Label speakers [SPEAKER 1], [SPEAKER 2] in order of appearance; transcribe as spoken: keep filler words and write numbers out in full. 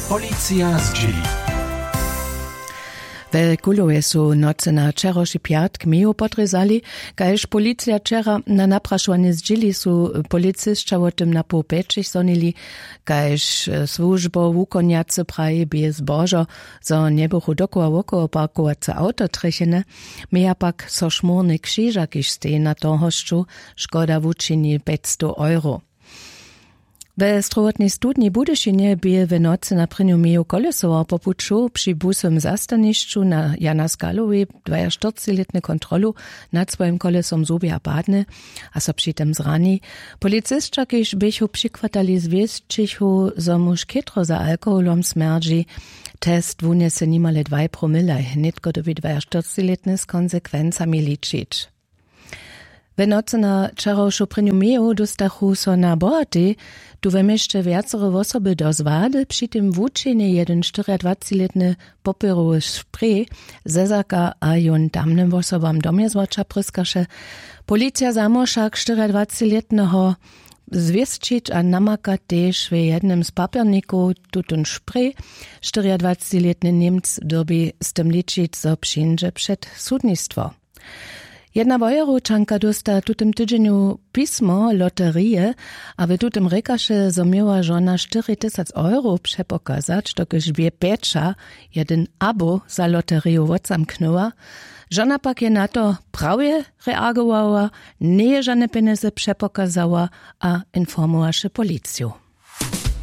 [SPEAKER 1] Policja z dzieli.
[SPEAKER 2] W Kulowie su nocy na wczorajszy piatk miło podrezali, kaž policja wczera na napraszanie z dzieli su policystka o tym na półpeczich zonili, kaž służbo wukoniacy praje bez bożo, zo nie było dokoła wokoło parkowace auto trechene, meja pak so szmurny krzyżak iż stej na to hoszczu, szkoda wuczyni pięćset euro. We strowotnej studni Budyszynie bije w nocy na prynju meju kolesowa popuczu przy busowym zastanišću na Jana Skalowej dwudziestoczteroletny kontrolu nad swoim kolesom zubia badny, a so przy tym zrani. Policystka, kiż bychu przykładali zwieszczychu, zo muž kitro za alkoholom smerdzi, test wunese nimale dwa promille, nitko doby dwudziestoczteroletny z konsekwencami liczyć. W nocy na wczorajszą prynju meju dostachu so na bohaty, tu we mieście wiacere osoby do zwady, przy tym włóczenie jeden czternadvacetletny popierowy spray zezaka a jon damnym osobam domie zwłaszcza pryskaše. Policja zamoszak czternadvacetletnego zwieszczyć a namaka też w jednym z papierników tutun spray. czternadvacetletny Niemc dobi z tym liczyć, zo przyjdzie przed sudnictwo. Jedna wojeručanka dosta tutem tydzieniu pismo loterie, a w tutem rekaše, zo miała żona cztery tysiące euro przepokazać, dokiż wie pecza jeden abo za loteriu odzamknęła. Żona pak je na to prawie reagowała, nie żadne pieniądze przepokazała, a informowaše policju.